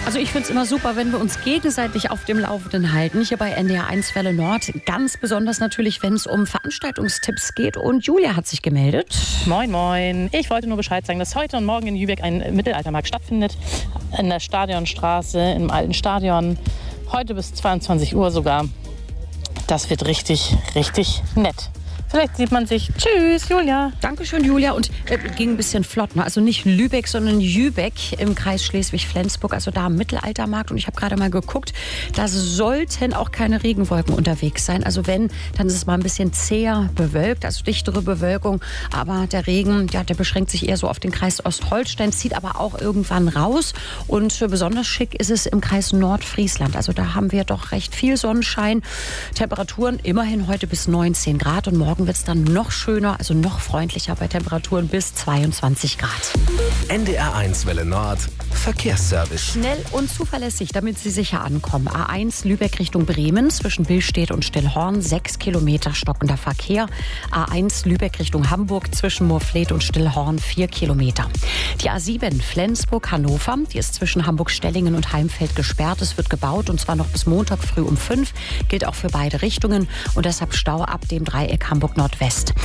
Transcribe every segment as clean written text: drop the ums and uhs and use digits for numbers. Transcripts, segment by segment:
Also ich finde es immer super, wenn wir uns gegenseitig auf dem Laufenden halten. Hier bei NDR 1 Welle Nord. Ganz besonders natürlich, wenn es um Veranstaltungstipps geht. Und Julia hat sich gemeldet. Moin, moin. Ich wollte nur Bescheid sagen, dass heute und morgen in Lübeck ein Mittelaltermarkt stattfindet. In der Stadionstraße, im alten Stadion. Heute bis 22 Uhr sogar. Das wird richtig, richtig nett. Vielleicht sieht man sich. Tschüss, Julia. Dankeschön, Julia. Und ging ein bisschen flott, ne? Also nicht Lübeck, sondern Jübeck im Kreis Schleswig-Flensburg. Also da am Mittelaltermarkt. Und ich habe gerade mal geguckt, da sollten auch keine Regenwolken unterwegs sein. Also wenn, dann ist es mal ein bisschen zäher bewölkt, also dichtere Bewölkung. Aber der Regen, ja, der beschränkt sich eher so auf den Kreis Ostholstein, zieht aber auch irgendwann raus. Und besonders schick ist es im Kreis Nordfriesland. Also da haben wir doch recht viel Sonnenschein. Temperaturen immerhin heute bis 19 Grad und morgen wird es dann noch schöner, also noch freundlicher bei Temperaturen bis 22 Grad. NDR 1 Welle Nord, Verkehrsservice. Schnell und zuverlässig, damit Sie sicher ankommen. A1 Lübeck Richtung Bremen zwischen Billstedt und Stillhorn, 6 Kilometer stockender Verkehr. A1 Lübeck Richtung Hamburg zwischen Moorfleet und Stillhorn, 4 Kilometer. Die A7 Flensburg-Hannover, die ist zwischen Hamburg-Stellingen und Heimfeld gesperrt. Es wird gebaut und zwar noch bis Montag früh um 5. Gilt auch für beide Richtungen und deshalb Stau ab dem Dreieck Hamburg-Nordwest.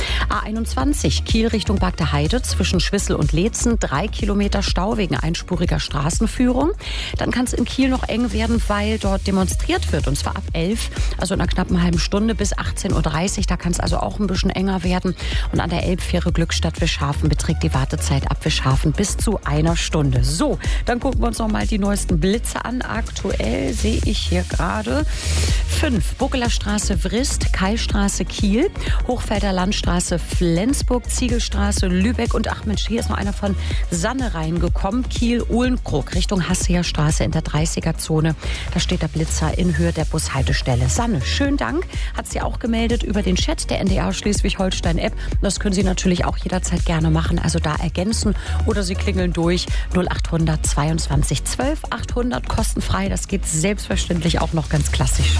A21 Kiel Richtung Bagde Heide zwischen Schwissel und Leetzen, 3 Kilometer Stau wegen einspuriger Straßenführung. Dann kann es in Kiel noch eng werden, weil dort demonstriert wird und zwar ab 11, also in einer knappen halben Stunde bis 18.30 Uhr. Da kann es also auch ein bisschen enger werden. Und an der Elbfähre Glückstadt-Wischhafen beträgt die Wartezeit ab Wischhafen bis zu 1 Stunde. So, dann gucken wir uns noch mal die neuesten Blitze an. Aktuell sehe ich hier gerade 5. Buckeler Straße Wrist, Kaistraße Kiel, Hochfelder Landstraße Flensburg, Ziegelstraße Lübeck und ach Mensch, hier ist noch einer von Sanne reingekommen. Kiel Uhlenkrog Richtung Hasseer Straße in der 30er-Zone. Da steht der Blitzer in Höhe der Bushaltestelle. Sanne, schönen Dank. Hat sie auch gemeldet über den Chat der NDR Schleswig-Holstein-App. Das können Sie natürlich auch jederzeit gerne machen. Also da ergänzen oder Sie klingeln durch 0800 22 12 800 kostenfrei. Das geht selbstverständlich auch noch ganz klassisch.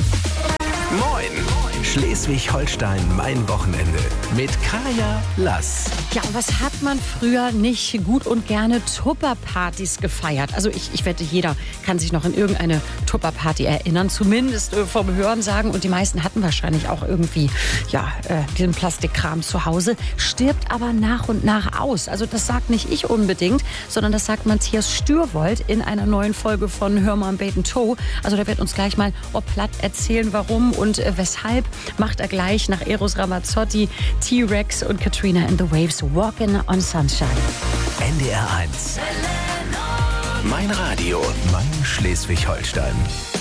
Moin! Schleswig-Holstein, mein Wochenende. Mit Kaya Lass. Ja, was hat man früher nicht gut und gerne Tupperpartys gefeiert? Also ich wette, jeder kann sich noch in irgendeine Tupperparty erinnern, zumindest vom Hörensagen. Und die meisten hatten wahrscheinlich auch irgendwie diesen Plastikkram zu Hause. Stirbt aber nach und nach aus. Also das sagt nicht ich unbedingt, sondern das sagt Matthias Stürwold in einer neuen Folge von Hör mal am Bait & Toe. Also der wird uns gleich mal platt erzählen, warum und weshalb. Macht er gleich nach Eros Ramazzotti, T-Rex und Katrina and the Waves Walkin' on Sunshine. NDR 1. Mein Radio, mein Schleswig-Holstein.